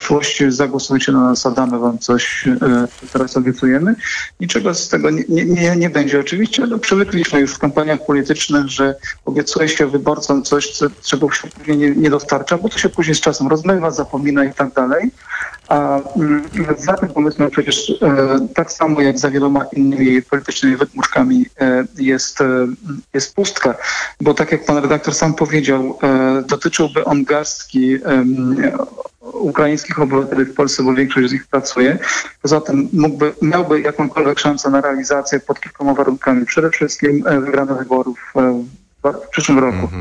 przyszłości zagłosujcie na nas, damy wam coś, teraz obiecujemy. Niczego z tego nie będzie oczywiście, ale przywykliśmy już w kampaniach politycznych, że obiecuje się wyborcom coś, czego się później nie dostarcza, bo to się później z czasem rozmywa, zapomina i tak dalej. A za tym pomysłem przecież tak samo jak za wieloma innymi politycznymi wydmuszkami jest pustka, bo tak jak pan redaktor sam powiedział, dotyczyłby on garstki ukraińskich obywateli w Polsce, bo większość z nich pracuje. Poza tym miałby jakąkolwiek szansę na realizację pod kilkoma warunkami. Przede wszystkim wygrania wyborów w przyszłym roku.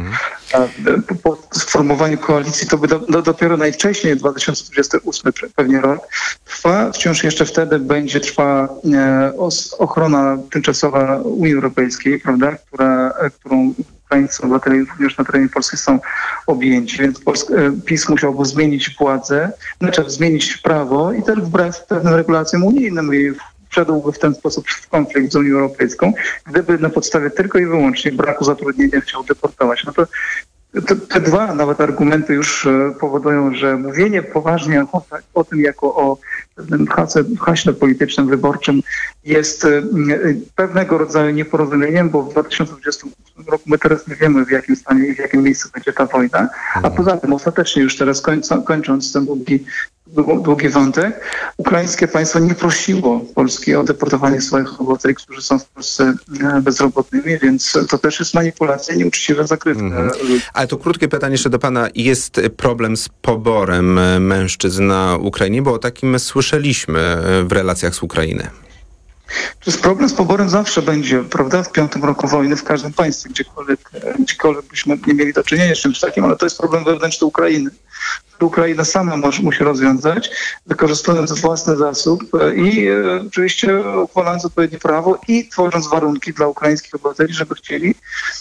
Po sformowaniu koalicji to by dopiero najwcześniej 2028 pewnie rok trwa. Wciąż jeszcze wtedy będzie trwała ochrona tymczasowa Unii Europejskiej, prawda, którą Ukraińcy obywatele również na terenie Polski są objęci, więc PiS musiałby zmienić władzę, znaczy zmienić prawo i też wbrew pewnym regulacjom unijnym i wszedłby w ten sposób w konflikt z Unią Europejską, gdyby na podstawie tylko i wyłącznie braku zatrudnienia chciał deportować. No to te dwa nawet argumenty już powodują, że mówienie poważnie o tym jako o pewnym haśle politycznym, wyborczym jest pewnego rodzaju nieporozumieniem, bo w 2028 roku my teraz nie wiemy, w jakim stanie i w jakim miejscu będzie ta wojna, a poza tym ostatecznie już teraz kończąc ten długi wątek, ukraińskie państwo nie prosiło Polski o deportowanie swoich obywateli, którzy są w Polsce bezrobotnymi, więc to też jest manipulacja i nieuczciwe zakrywka. Ale to krótkie pytanie jeszcze do pana. Jest problem z poborem mężczyzn na Ukrainie, bo o takim słyszeliśmy w relacjach z Ukrainy. Problem z poborem zawsze będzie, prawda, w 5. roku wojny w każdym państwie, gdziekolwiek byśmy nie mieli do czynienia z czymś takim, ale to jest problem wewnętrzny Ukrainy. Ukraina sama musi rozwiązać, wykorzystując własny zasób i oczywiście uchwalając odpowiednie prawo i tworząc warunki dla ukraińskich obywateli, żeby chcieli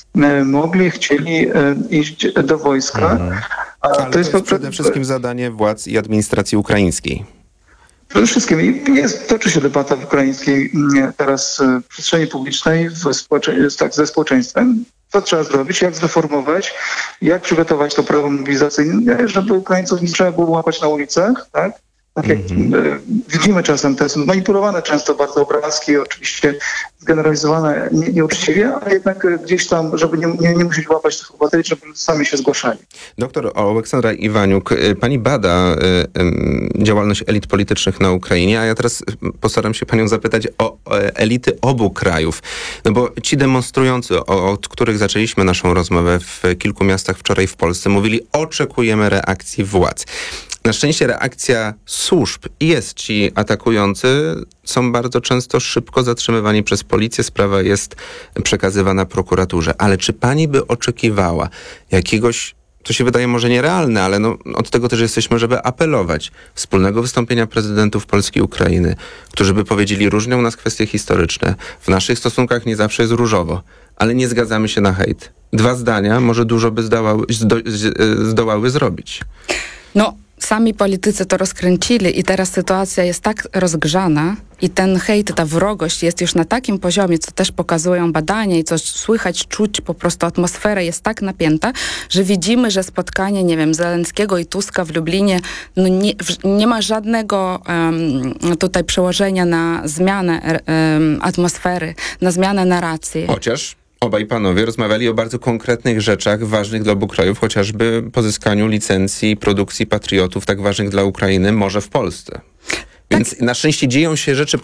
iść do wojska. Ale to jest przede wszystkim zadanie władz i administracji ukraińskiej. Przede wszystkim toczy się debata w ukraińskiej teraz w przestrzeni publicznej ze społeczeństwem. Co trzeba zrobić, jak zreformować, jak przygotować to prawo mobilizacyjne, żeby Ukraińców nie trzeba było łapać na ulicach, tak? Tak jak widzimy czasem, te są manipulowane często bardzo obrazki, oczywiście zgeneralizowane nieuczciwie, ale jednak gdzieś tam, żeby nie musieć łapać tych obywateli, żeby sami się zgłaszali. Doktor Aleksandra Iwaniuk, pani bada działalność elit politycznych na Ukrainie, a ja teraz postaram się panią zapytać o elity obu krajów. No bo ci demonstrujący, od których zaczęliśmy naszą rozmowę w kilku miastach wczoraj w Polsce, mówili: oczekujemy reakcji władz. Na szczęście reakcja służb jest. Ci atakujący są bardzo często szybko zatrzymywani przez policję. Sprawa jest przekazywana prokuraturze. Ale czy pani by oczekiwała jakiegoś, to się wydaje może nierealne, ale od tego też jesteśmy, żeby apelować, wspólnego wystąpienia prezydentów Polski i Ukrainy, którzy by powiedzieli: różnią nas kwestie historyczne. W naszych stosunkach nie zawsze jest różowo, ale nie zgadzamy się na hejt. 2 zdania może dużo by zdołały zrobić. Sami politycy to rozkręcili i teraz sytuacja jest tak rozgrzana i ten hejt, ta wrogość jest już na takim poziomie, co też pokazują badania i co słychać, czuć, po prostu atmosfera jest tak napięta, że widzimy, że spotkanie, Zełenskiego i Tuska w Lublinie nie ma żadnego tutaj przełożenia na zmianę atmosfery, na zmianę narracji. Chociaż obaj panowie rozmawiali o bardzo konkretnych rzeczach ważnych dla obu krajów, chociażby pozyskaniu licencji produkcji patriotów tak ważnych dla Ukrainy, może w Polsce. Więc na szczęście dzieją się rzeczy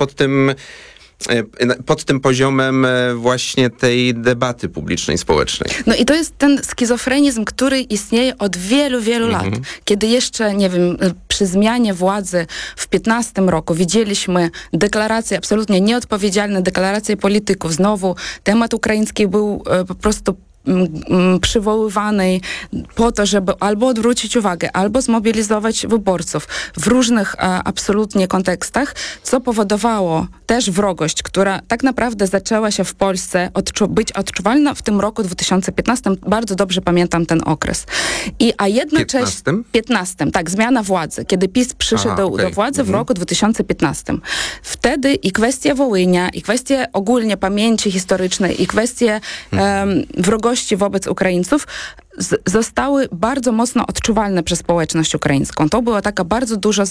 pod tym poziomem właśnie tej debaty publicznej, społecznej. I to jest ten schizofrenizm, który istnieje od wielu, wielu lat. Kiedy jeszcze, przy zmianie władzy w 2015 roku widzieliśmy deklaracje, absolutnie nieodpowiedzialne deklaracje polityków. Znowu temat ukraiński był po prostu przywoływanej po to, żeby albo odwrócić uwagę, albo zmobilizować wyborców w różnych absolutnie kontekstach, co powodowało też wrogość, która tak naprawdę zaczęła się w Polsce być odczuwalna w tym roku 2015. Bardzo dobrze pamiętam ten okres. A jednocześnie... 15? Tak, zmiana władzy. Kiedy PiS przyszedł do władzy w roku 2015. Wtedy i kwestia Wołynia, i kwestie ogólnie pamięci historycznej, i kwestie wrogości wobec Ukraińców zostały bardzo mocno odczuwalne przez społeczność ukraińską. To była taka bardzo duża